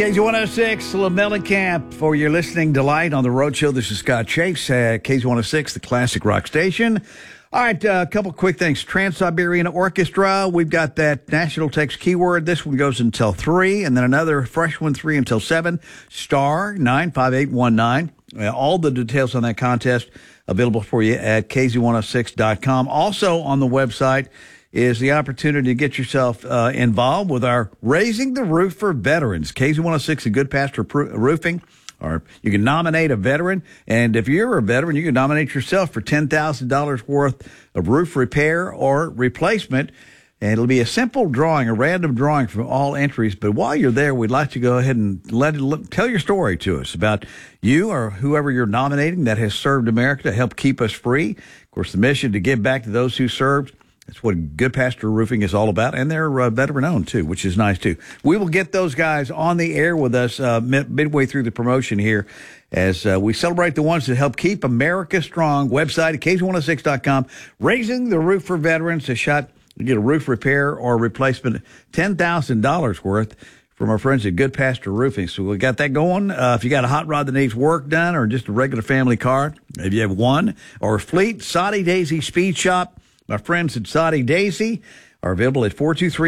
KZ106, LaMellencamp for your listening delight on the Road Show. This is Scott Chase at KZ106, the classic rock station. All right, a couple quick things. Trans-Siberian Orchestra, we've got that national text keyword. This one goes until 3, and then another fresh one, 3 until 7. Star 95819. All the details on that contest available for you at KZ106.com. Also on the website is the opportunity to get yourself involved with our Raising the Roof for Veterans. KZ106 and Good Pastor Roofing. Or you can nominate a veteran, and if you're a veteran, you can nominate yourself for $10,000 worth of roof repair or replacement. And it'll be a simple drawing, a random drawing from all entries. But while you're there, we'd like to go ahead and tell your story to us about you or whoever you're nominating that has served America to help keep us free. Of course, the mission to give back to those who served. That's what Good Pastor Roofing is all about, and they're veteran-owned, too, which is nice, too. We will get those guys on the air with us midway through the promotion here as we celebrate the ones that help keep America strong. Website at KZ106.com, Raising the Roof for Veterans, a shot to get a roof repair or replacement, $10,000 worth from our friends at Good Pastor Roofing. So we got that going. If you got a hot rod that needs work done or just a regular family car, if you have one, or a fleet, Soddy Daisy Speed Shop. My friends at Soddy Daisy are available at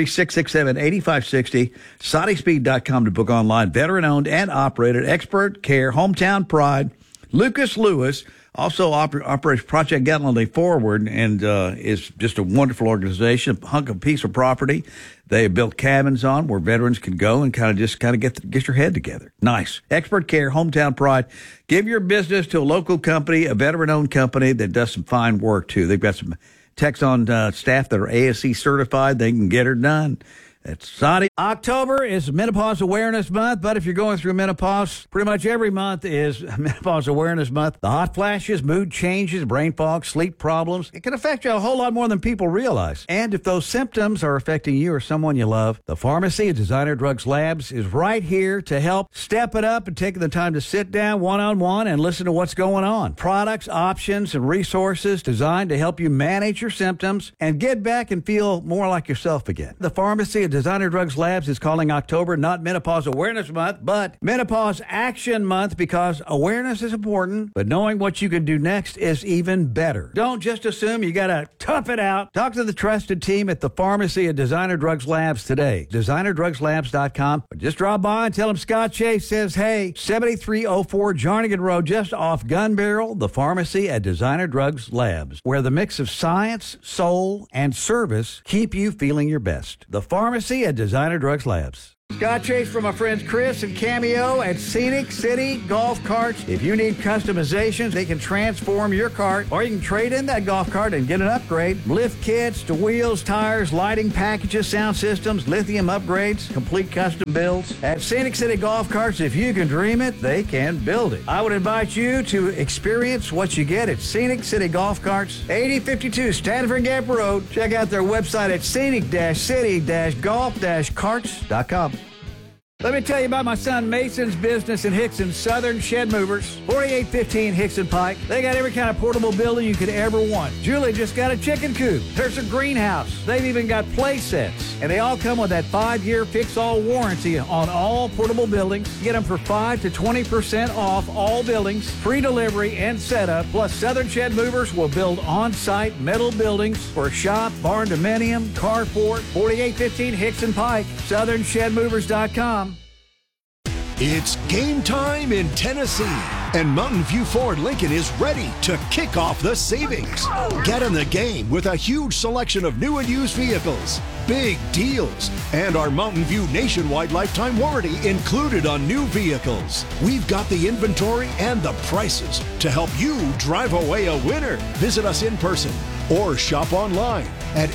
423-667-8560. SoddySpeed.com to book online. Veteran-owned and operated. Expert care. Hometown pride. Lucas Lewis also operates Project Gallantly Forward and is just a wonderful organization, a hunk of piece of property they have built cabins on where veterans can go and kind of get your head together. Nice. Expert care, hometown pride. Give your business to a local company, a veteran-owned company that does some fine work, too. They've got some techs on staff that are ASE certified. They can get her done. That's Soddy. October is Menopause Awareness Month, but if you're going through menopause, pretty much every month is Menopause Awareness Month. The hot flashes, mood changes, brain fog, sleep problems, it can affect you a whole lot more than people realize. And if those symptoms are affecting you or someone you love, the Pharmacy of Designer Drugs Labs is right here to help step it up and taking the time to sit down one-on-one and listen to what's going on. Products, options, and resources designed to help you manage your symptoms and get back and feel more like yourself again. The Pharmacy of Designer Drugs Labs is calling October not Menopause Awareness Month, but Menopause Action Month because awareness is important, but knowing what you can do next is even better. Don't just assume you got to tough it out. Talk to the trusted team at the Pharmacy of Designer Drugs Labs today. DesignerDrugsLabs.com. Or just drop by and tell them Scott Chase says, hey, 7304 Jarnigan Road, just off Gun Barrel, the Pharmacy at Designer Drugs Labs, where the mix of science, soul, and service keep you feeling your best. The Pharmacy at Designer Drugs Labs. Scott Chase from my friends Chris and Cameo at Scenic City Golf Carts. If you need customizations, they can transform your cart, or you can trade in that golf cart and get an upgrade. Lift kits to wheels, tires, lighting packages, sound systems, lithium upgrades, complete custom builds. At Scenic City Golf Carts, if you can dream it, they can build it. I would invite you to experience what you get at Scenic City Golf Carts, 8052 Stanford Gap Road. Check out their website at scenic-city-golf-carts.com. Let me tell you about my son Mason's business in Hickson, Southern Shed Movers, 4815 Hickson Pike. They got every kind of portable building you could ever want. Julie just got a chicken coop. There's a greenhouse. They've even got play sets. And they all come with that 5-year fix-all warranty on all portable buildings. Get them for 5 to 20% off all buildings, free delivery and setup. Plus, Southern Shed Movers will build on-site metal buildings for a shop, barn dominium, carport, 4815 Hickson Pike, SouthernShedMovers.com. It's game time in Tennessee, and Mountain View Ford Lincoln is ready to kick off the savings. Get in the game with a huge selection of new and used vehicles, big deals, and our Mountain View nationwide lifetime warranty included on new vehicles. We've got the inventory and the prices to help you drive away a winner. Visit us in person or shop online at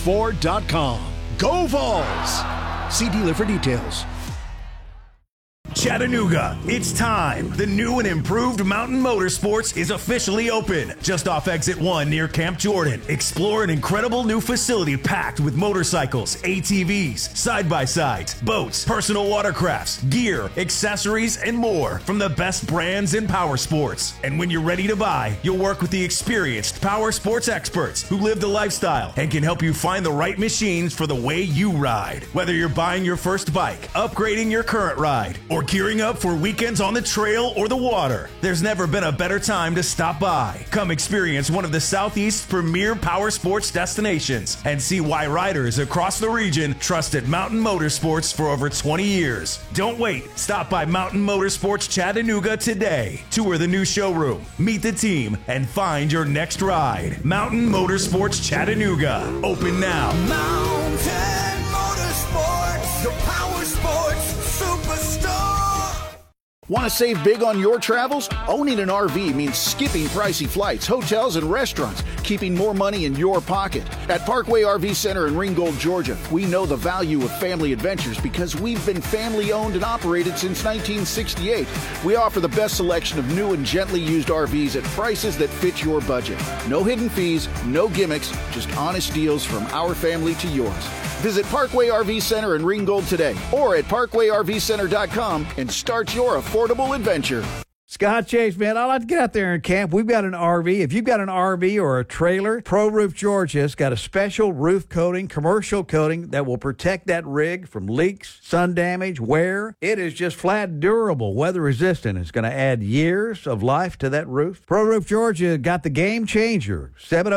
mvford.com. Go Vols! See dealer for details. Chattanooga. It's time. The new and improved Mountain Motorsports is officially open. Just off Exit 1 near Camp Jordan. Explore an incredible new facility packed with motorcycles, ATVs, side-by-sides, boats, personal watercrafts, gear, accessories, and more from the best brands in power sports. And when you're ready to buy, you'll work with the experienced power sports experts who live the lifestyle and can help you find the right machines for the way you ride. Whether you're buying your first bike, upgrading your current ride, or gearing up for weekends on the trail or the water, there's never been a better time to stop by. Come experience one of the Southeast's premier power sports destinations and see why riders across the region trusted Mountain Motorsports for over 20 years. Don't wait. Stop by Mountain Motorsports Chattanooga today. Tour the new showroom, meet the team, and find your next ride. Mountain Motorsports Chattanooga. Open now. Mountain Motorsports, the power sports superstar. Want to save big on your travels? Owning an RV means skipping pricey flights, hotels, and restaurants, keeping more money in your pocket. At Parkway RV Center in Ringgold, Georgia, we know the value of family adventures because we've been family owned and operated since 1968. We offer the best selection of new and gently used RVs at prices that fit your budget. No hidden fees, no gimmicks, just honest deals from our family to yours. Visit Parkway RV Center in Ringgold today or at parkwayRVcenter.com and start your affordable adventure. Scott Chase, man, I like to get out there and camp. We've got an RV. If you've got an RV or a trailer, Pro Roof Georgia's got a special roof coating, commercial coating that will protect that rig from leaks, sun damage, wear. It is just flat durable, weather resistant. It's going to add years of life to that roof. Pro Roof Georgia got the game changer.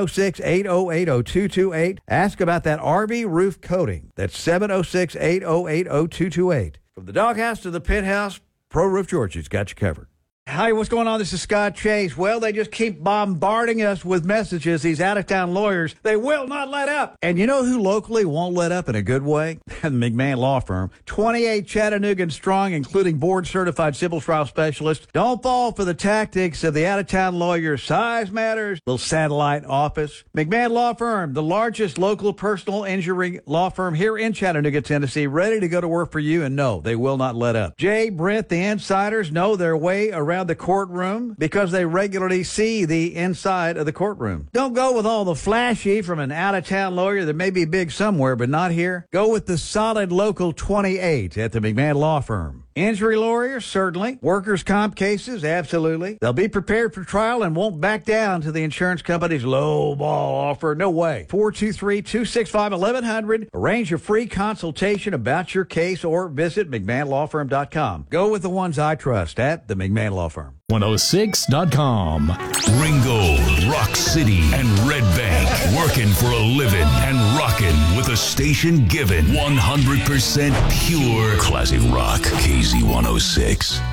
706-808-0228. Ask about that RV roof coating. That's 706-808-0228. From the doghouse to the penthouse, Pro Roof Georgia's got you covered. Hi, what's going on? This is Scott Chase. Well, they just keep bombarding us with messages, these out-of-town lawyers. They will not let up. And you know who locally won't let up in a good way? The McMahon Law Firm. 28 Chattanoogan strong, including board-certified civil trial specialists. Don't fall for the tactics of the out-of-town lawyers. Size matters. Little satellite office. McMahon Law Firm, the largest local personal injury law firm here in Chattanooga, Tennessee, ready to go to work for you, and no, they will not let up. Jay, Brent, the insiders know their way around the courtroom because they regularly see the inside of the courtroom. Don't go with all the flashy from an out-of-town lawyer that may be big somewhere but not here. Go with the solid local 28 at the McMahon Law Firm. Injury lawyers, certainly. Workers' comp cases, absolutely. They'll be prepared for trial and won't back down to the insurance company's low ball offer. No way. 423-265-1100. Arrange a free consultation about your case or visit McMahonLawFirm.com. Go with the ones I trust at the McMahon Law Firm. 106.com. Ringgold, Rock City, and Red Bank. Working for a living and rocking with a station given 100% pure classic rock. KZ106.